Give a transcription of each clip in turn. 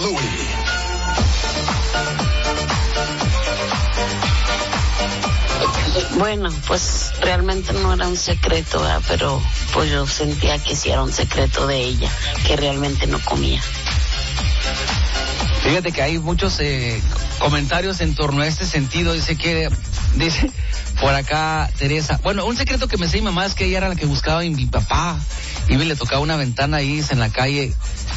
Louie. Bueno, pues realmente no era un secreto, ¿verdad? Pero pues yo sentía que sí era un secreto de ella, que realmente no comía. Fíjate que hay muchos comentarios en torno a este sentido. Dice por acá Teresa, bueno, un secreto que me sé mi mamá es que ella era la que buscaba a mi papá, y le tocaba una ventana ahí en la calle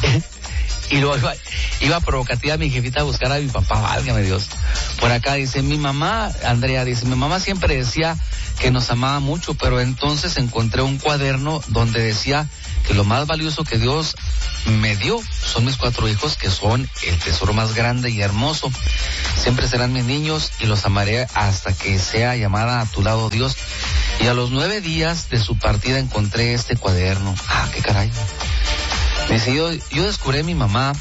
y luego iba provocativa mi jefita a buscar a mi papá, válgame Dios. Por acá dice mi mamá, Andrea dice, mi mamá siempre decía que nos amaba mucho, pero entonces encontré un cuaderno donde decía que lo más valioso que Dios me dio son mis 4 hijos, que son el tesoro más grande y hermoso. Siempre serán mis niños y los amaré hasta que sea llamada a tu lado, Dios. Y a los 9 días de su partida encontré este cuaderno. Ah, qué caray. Dice, yo descubrí a mi mamá.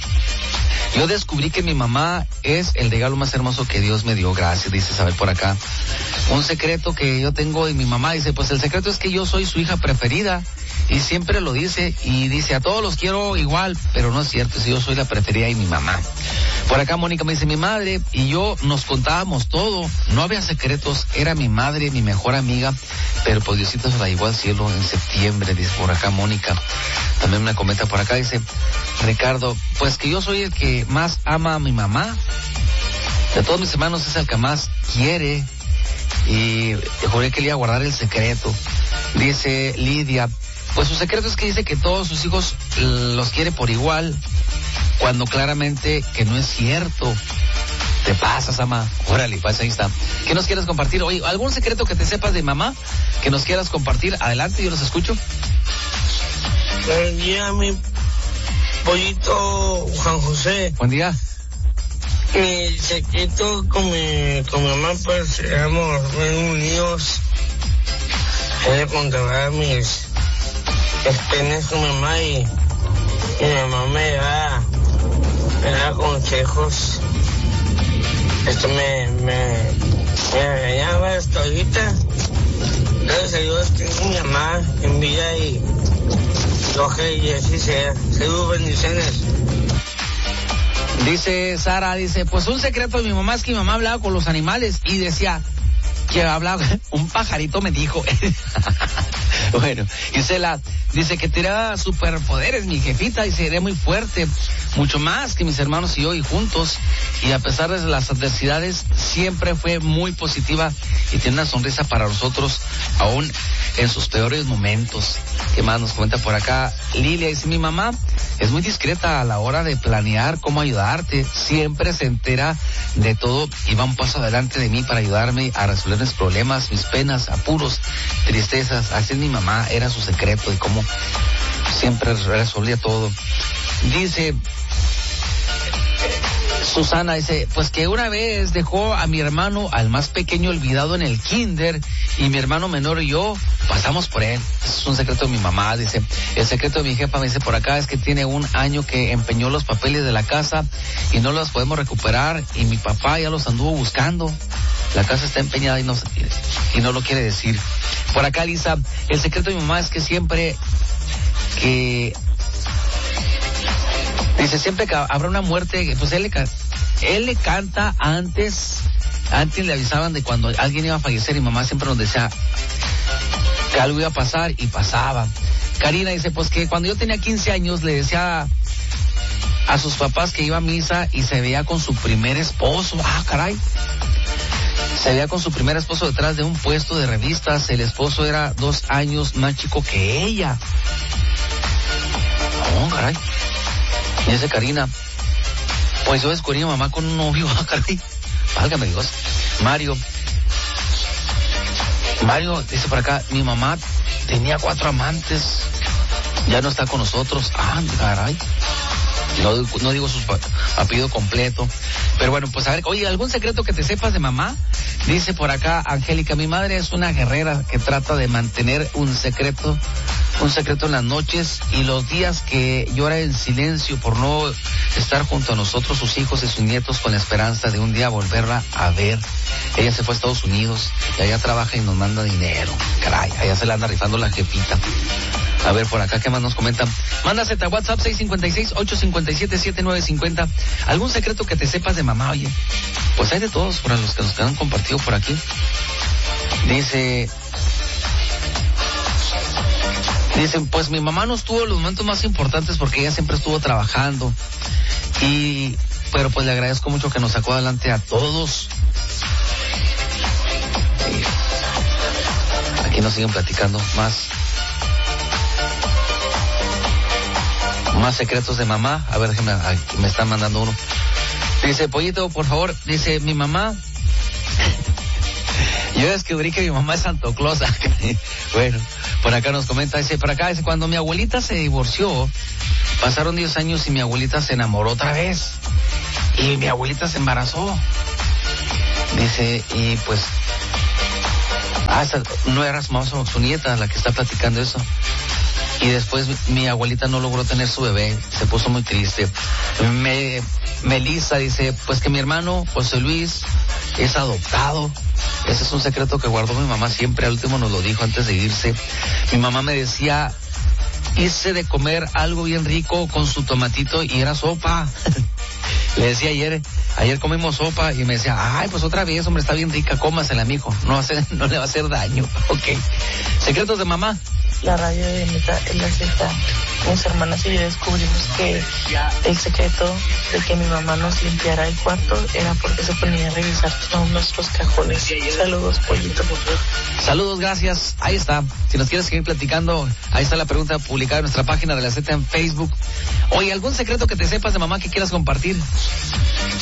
Yo descubrí que mi mamá es el regalo más hermoso que Dios me dio. Gracias, dice Isabel por acá. Un secreto que yo tengo de mi mamá, dice, pues el secreto es que yo soy su hija preferida. Y siempre lo dice, y dice, a todos los quiero igual, pero no es cierto, si yo soy la preferida de mi mamá. Por acá Mónica me dice, mi madre y yo nos contábamos todo, no había secretos, era mi madre, mi mejor amiga, pero pues Diosito se la llevó al cielo en septiembre, dice por acá Mónica. También me comenta por acá, dice Ricardo, pues que yo soy el que más ama a mi mamá, de todos mis hermanos es el que más quiere, y juré que le iba a guardar el secreto. Dice Lidia, pues su secreto es que dice que todos sus hijos los quiere por igual, cuando claramente que no es cierto. Te pasas, ama. Órale, pues ahí está. ¿Qué nos quieres compartir? Oye, ¿algún secreto que te sepas de mamá que nos quieras compartir? Adelante, yo los escucho. Buen día, mi pollito Juan José. Buen día. Mi secreto con mi mamá, pues éramos muy unidos. Ella contaba mis penas con mi mamá y mi mamá me da consejos. Me regañaba hasta ahorita. Gracias a Dios tengo mi mamá en vida y ojalá y así sea. Saludos, bendiciones. Dice Sara, dice, pues un secreto de mi mamá es que mi mamá hablaba con los animales y decía que hablaba, un pajarito me dijo. Bueno, Isela dice que tiraba superpoderes, mi jefita, y sería muy fuerte, mucho más que mis hermanos y yo, y juntos, y a pesar de las adversidades, siempre fue muy positiva y tiene una sonrisa para nosotros, aún en sus peores momentos. ¿Qué más nos comenta por acá? Lilia dice, mi mamá es muy discreta a la hora de planear cómo ayudarte, siempre se entera de todo y va un paso adelante de mí para ayudarme a resolver mis problemas, mis penas, apuros, tristezas. Así es mi mamá, era su secreto y cómo siempre resolvía todo. Dice Susana, dice, pues que una vez dejó a mi hermano, al más pequeño, olvidado en el kinder, y mi hermano menor y yo pasamos por él. Eso es un secreto de mi mamá, dice. El secreto de mi jefa, me dice por acá, es que tiene 1 año que empeñó los papeles de la casa y no los podemos recuperar, y mi papá ya los anduvo buscando. La casa está empeñada y no lo quiere decir. Por acá, Lisa, el secreto de mi mamá es que siempre que habrá una muerte, pues él le canta antes le avisaban de cuando alguien iba a fallecer, y mamá siempre nos decía que algo iba a pasar y pasaba. Karina dice, pues que cuando yo tenía 15 años le decía a sus papás que iba a misa y se veía con su primer esposo. Ah, caray. Se veía con su primer esposo detrás de un puesto de revistas. El esposo era 2 años más chico que ella. Oh, caray. Y dice Karina, pues yo descubrí a mi mamá con un novio. Ah, caray. Válgame Dios. Mario dice por acá, mi mamá tenía 4 amantes, ya no está con nosotros. Ah, caray. No digo su apellido completo. Pero bueno, pues a ver, oye, ¿algún secreto que te sepas de mamá? Dice por acá Angélica, mi madre es una guerrera que trata de mantener un secreto en las noches y los días que llora en silencio por no estar junto a nosotros, sus hijos y sus nietos, con la esperanza de un día volverla a ver. Ella se fue a Estados Unidos y allá trabaja y nos manda dinero. Caray, allá se la anda rifando la jefita. A ver, por acá, ¿qué más nos comentan? Mándase a WhatsApp 656-857-7950. ¿Algún secreto que te sepas de mamá, oye? Pues hay de todos, para los que nos han compartido por aquí. Dice, pues mi mamá no estuvo en los momentos más importantes porque ella siempre estuvo trabajando. Pero pues le agradezco mucho que nos sacó adelante a todos. Aquí nos siguen platicando más secretos de mamá. A ver, me están mandando uno. Dice, Pollito, por favor, dice, mi mamá... Yo descubrí que mi mamá es Santo Claus. Bueno, por acá nos comenta, dice, cuando mi abuelita se divorció, pasaron 10 años y mi abuelita se enamoró otra vez. Y mi abuelita se embarazó. Dice, y pues... no era su nieta la que está platicando eso. Y después mi abuelita no logró tener su bebé, se puso muy triste. Melissa dice, pues que mi hermano José Luis es adoptado. Ese es un secreto que guardó mi mamá siempre, al último nos lo dijo antes de irse. Mi mamá me decía, hice de comer algo bien rico con su tomatito y era sopa. Le decía ayer comimos sopa y me decía, ay, pues otra vez, hombre, está bien rica, cómasela, mijo, no le va a hacer daño. Ok. Secretos de mamá. La radio de Neta en la Z. Mis hermanas y yo descubrimos que el secreto de que mi mamá nos limpiara el cuarto era porque se ponía a revisar todos nuestros cajones. Saludos, Pollito. Saludos, gracias. Ahí está. Si nos quieres seguir platicando, ahí está la pregunta publicada en nuestra página de la Z en Facebook. Oye, ¿algún secreto que te sepas de mamá que quieras compartir?